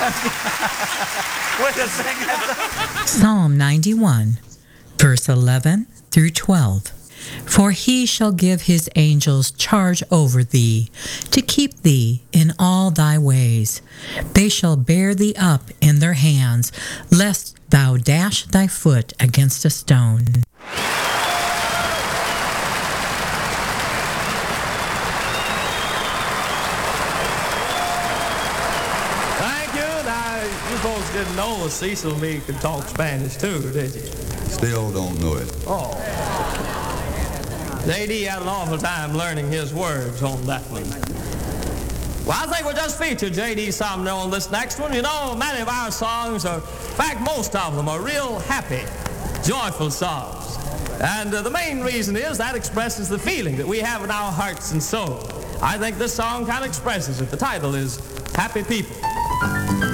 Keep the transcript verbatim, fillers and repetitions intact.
Wait a second. Psalm ninety-one, verse eleven through twelve. For he shall give his angels charge over thee, to keep thee in all thy ways. They shall bear thee up in their hands, lest thou dash thy foot against a stone. Thank you. Now, you folks didn't know Cecil and me could talk Spanish too, did you? Still don't know it. Oh. J D had an awful time learning his words on that one. Well, I think we'll just feature J D Sumner on this next one. You know, many of our songs are, in fact, most of them are real happy, joyful songs. And uh, the main reason is that expresses the feeling that we have in our hearts and soul. I think this song kind of expresses it. The title is Happy People.